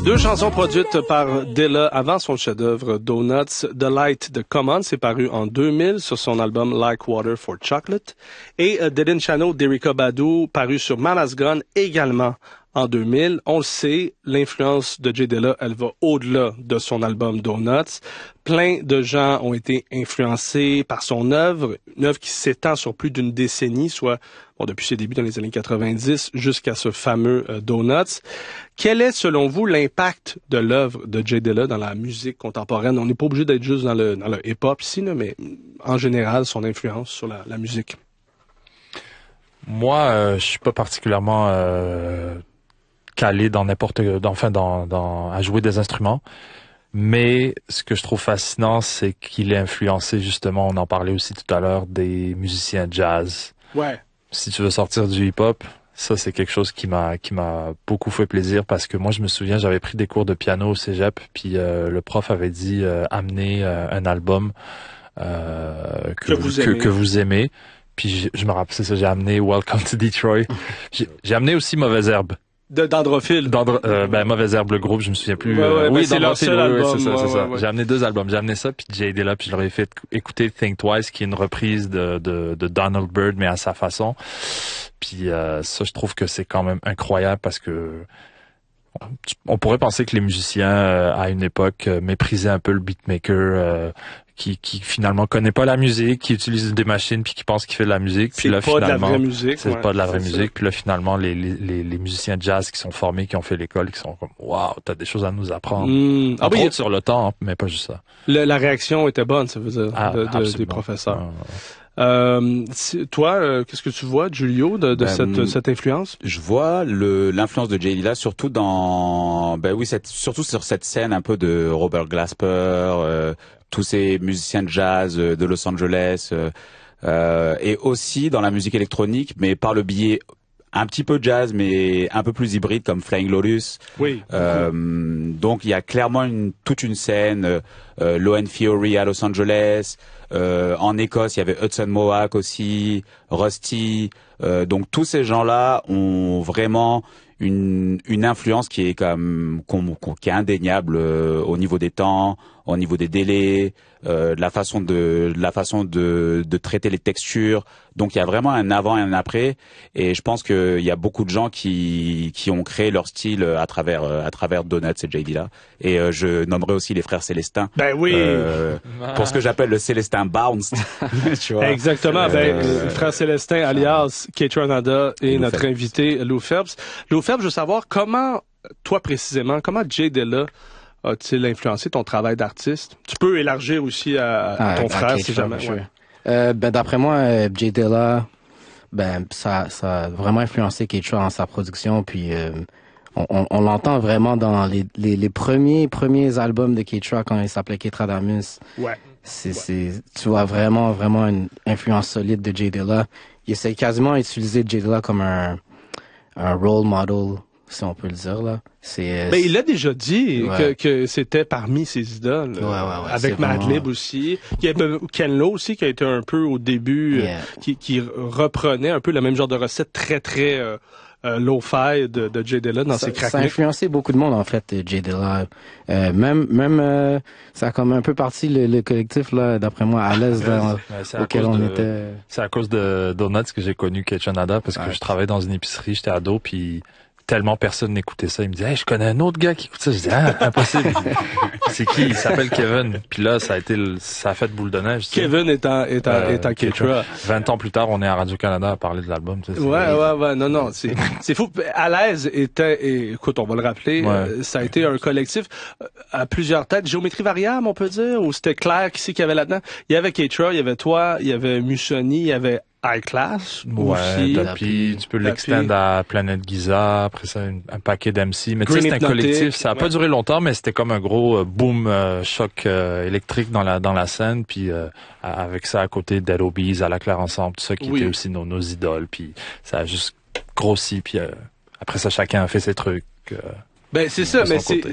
Deux chansons produites par Dilla avant son chef-d'œuvre Donuts. The Light de Common, c'est paru en 2000 sur son album Like Water for Chocolate. Et Dead in Channel d'Erykah Badu, paru sur Mama's Gun également en 2000. On le sait, l'influence de J Dilla, elle va au-delà de son album Donuts. Plein de gens ont été influencés par son œuvre, une œuvre qui s'étend sur plus d'une décennie, soit depuis ses débuts dans les années 90 jusqu'à ce fameux Donuts. Quel est, selon vous, l'impact de l'œuvre de J Dilla dans la musique contemporaine? On n'est pas obligé d'être juste dans le hip-hop ici, là, mais en général, son influence sur la musique. Moi, je suis pas particulièrement calé dans à jouer des instruments. Mais ce que je trouve fascinant, c'est qu'il est influencé, justement, on en parlait aussi tout à l'heure, des musiciens jazz. Ouais. Si tu veux sortir du hip-hop, ça, c'est quelque chose qui m'a beaucoup fait plaisir parce que moi, je me souviens, j'avais pris des cours de piano au cégep, puis le prof avait dit amenez un album que vous aimez. Puis je me rappelle, c'est ça, j'ai amené Welcome to Detroit. J'ai amené aussi Mauvaise Herbe. D'Androphile. Mauvaise Herbe, le groupe, je me souviens plus. Oui, c'est leur seul album. C'est ça. J'ai amené 2 albums. J'ai amené ça, puis J Dilla, puis je leur ai fait écouter Think Twice, qui est une reprise de Donald Byrd, mais à sa façon. Puis ça, je trouve que c'est quand même incroyable parce que on pourrait penser que les musiciens à une époque méprisaient un peu le beatmaker qui finalement connaît pas la musique, qui utilise des machines puis qui pense qu'il fait de la musique. Puis là, finalement, c'est pas de la vraie musique. C'est pas de la vraie musique. Puis là, finalement, les musiciens de jazz qui sont formés, qui ont fait l'école, qui sont comme waouh, t'as des choses à nous apprendre. Entre autres sur le temps, hein, mais pas juste ça. La réaction était bonne, ça veut dire, des professeurs. Toi, qu'est-ce que tu vois, Julio, de cette influence? Je vois l'influence de J Dilla surtout surtout sur cette scène un peu de Robert Glasper, tous ces musiciens de jazz de Los Angeles, et aussi dans la musique électronique, mais par le biais un petit peu jazz, mais un peu plus hybride comme Flying Lotus. Oui. Donc il y a clairement toute une scène, Low End Theory à Los Angeles. En Écosse, il y avait Hudson Mohawk aussi, Rusty. Donc tous ces gens-là ont vraiment une influence qui est qui est indéniable au niveau des temps, au niveau des délais, la façon de traiter les textures. Donc il y a vraiment un avant et un après, et je pense qu'il y a beaucoup de gens qui ont créé leur style à travers Donuts et J Dilla. Et je nommerai aussi les frères Célestin. Ben oui. Pour ce que j'appelle le Célestin Bounce. Tu vois. Exactement. Le frère Célestin alias Kate Ranada et notre invité Lou Phelps. Lou Phelps, je veux savoir comment J Dilla a-t-il influencé ton travail d'artiste? Tu peux élargir aussi à ton frère si jamais. D'après moi, J Dilla, ça a vraiment influencé Keitra dans sa production, puis on l'entend vraiment dans les premiers albums de Keitra quand il s'appelait Ketradamus. Ouais. Tu vois vraiment une influence solide de J Dilla. Il essaie quasiment d'utiliser J Dilla comme un role model, si on peut le dire, là. Mais il a déjà dit que c'était parmi ses idoles. Ouais, avec Madlib aussi. Il y avait Ken Lo aussi, qui a été un peu au début, qui reprenait un peu le même genre de recette très, très lo-fi de J Dilla dans ses craquements. Ça a influencé beaucoup de monde, en fait, J Dilla. Même ça a comme un peu parti le collectif, là, d'après moi, à l'aise auquel on était. C'est à cause de Donuts que j'ai connu Kate Ranada, parce que je travaillais dans une épicerie, j'étais ado, puis tellement personne n'écoutait ça. Il me disait, hey, je connais un autre gars qui écoute ça. Je disais, impossible. C'est qui? Il s'appelle Kevin. Puis là, ça a fait boule de neige. Kevin est en Ketra. 20 ans plus tard, on est à Radio-Canada à parler de l'album. Ouais. Non. C'est fou. À l'aise écoute, on va le rappeler, ça a été un collectif à plusieurs têtes. Géométrie variable, on peut dire, ou c'était clair qui c'est qu'il y avait là-dedans? Il y avait Ketra, il y avait toi, il y avait Musoni, il y avait High Class aussi. Puis tu peux l'extendre à Planète Giza, après ça un paquet d'MC. Mais tu sais, c'est un collectif, ça a pas duré longtemps, mais c'était comme un gros boom choc électrique dans la scène, puis avec ça à côté Dead Obies, à la Claire Ensemble, tout ça qui était aussi nos idoles, puis ça a juste grossi, puis après ça chacun a fait ses trucs. C'est ça, mais